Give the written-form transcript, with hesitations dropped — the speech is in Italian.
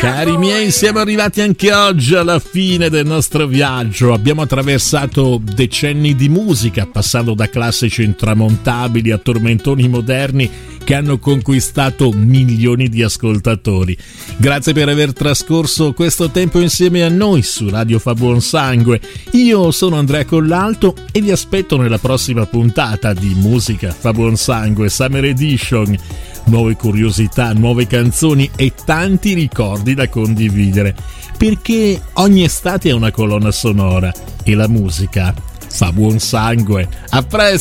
Cari miei, siamo arrivati anche oggi alla fine del nostro viaggio. Abbiamo attraversato decenni di musica, passando da classici intramontabili a tormentoni moderni che hanno conquistato milioni di ascoltatori. Grazie per aver trascorso questo tempo insieme a noi su Radio Fa Buon Sangue. Io sono Andrea Collalto e vi aspetto nella prossima puntata di Musica Fa Buon Sangue Summer Edition. Nuove curiosità, nuove canzoni e tanti ricordi da condividere, perché ogni estate è una colonna sonora e la musica fa buon sangue. A presto!